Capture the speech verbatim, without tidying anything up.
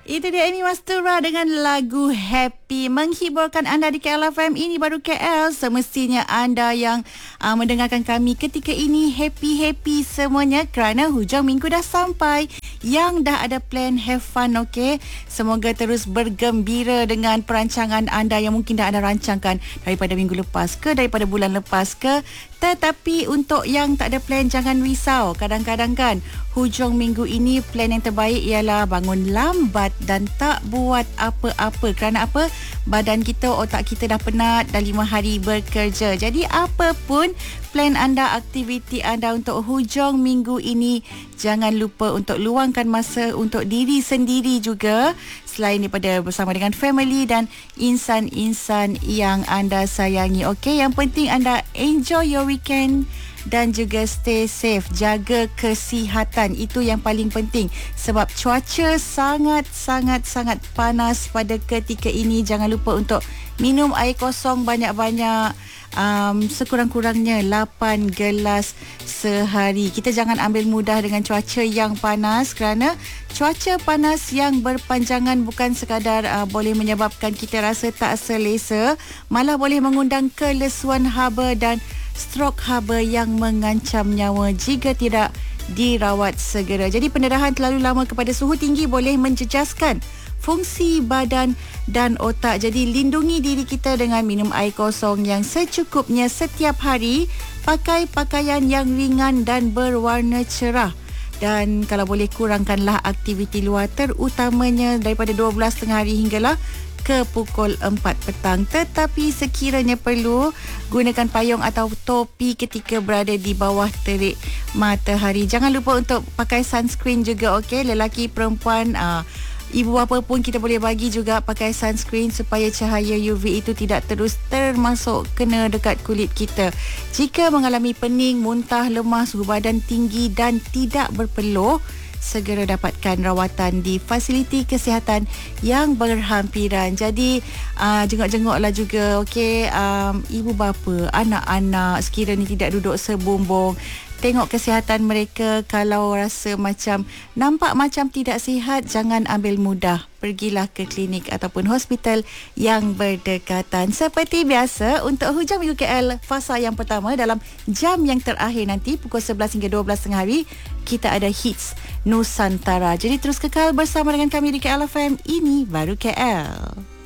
Itu dia Amy Mastura dengan lagu Happy, menghiburkan anda di K L F M. Ini baru K L. Semestinya anda yang uh, mendengarkan kami ketika ini happy-happy semuanya kerana hujung minggu dah sampai. Yang dah ada plan, have fun, okay? Semoga terus bergembira dengan perancangan anda yang mungkin dah ada rancangkan daripada minggu lepas ke, daripada bulan lepas ke. Tetapi untuk yang tak ada plan, jangan risau. Kadang-kadang kan hujung minggu ini plan yang terbaik ialah bangun lambat dan tak buat apa-apa. Kerana apa? Badan kita, otak kita dah penat dah lima hari bekerja. Jadi apa pun plan anda, aktiviti anda untuk hujung minggu ini, jangan lupa untuk luangkan masa untuk diri sendiri juga. Selain daripada bersama dengan family dan insan-insan yang anda sayangi. Okey, yang penting anda enjoy your weekend dan juga stay safe, jaga kesihatan, itu yang paling penting sebab cuaca sangat-sangat-sangat panas pada ketika ini. Jangan lupa untuk minum air kosong banyak-banyak, um, sekurang-kurangnya lapan gelas sehari. Kita jangan ambil mudah dengan cuaca yang panas kerana cuaca panas yang berpanjangan bukan sekadar uh, boleh menyebabkan kita rasa tak selesa, malah boleh mengundang kelesuan haba dan strok haba yang mengancam nyawa jika tidak dirawat segera. Jadi pendarahan terlalu lama kepada suhu tinggi boleh menjejaskan fungsi badan dan otak. Jadi lindungi diri kita dengan minum air kosong yang secukupnya setiap hari. Pakai pakaian yang ringan dan berwarna cerah. Dan kalau boleh kurangkanlah aktiviti luar, terutamanya daripada dua belas tiga puluh hari hinggalah ke pukul empat petang. Tetapi sekiranya perlu, gunakan payung atau topi ketika berada di bawah terik matahari. Jangan lupa untuk pakai sunscreen juga, okey? Lelaki, perempuan, uh, ibu bapa pun kita boleh bagi juga pakai sunscreen supaya cahaya U V itu tidak terus termasuk kena dekat kulit kita. Jika mengalami pening, muntah, lemah, suhu badan tinggi dan tidak berpeluh, segera dapatkan rawatan di fasiliti kesihatan yang berhampiran. Jadi uh, jenguk-jenguklah juga, okey, um, ibu bapa, anak-anak sekiranya tidak duduk sebumbung. Tengok kesihatan mereka. Kalau rasa macam nampak macam tidak sihat, jangan ambil mudah. Pergilah ke klinik ataupun hospital yang berdekatan. Seperti biasa, untuk hujung minggu K L fasa yang pertama dalam jam yang terakhir nanti pukul sebelas hingga dua belas tengah hari, kita ada Hits Nusantara. Jadi terus kekal bersama dengan kami di K L F M. Ini baru K L.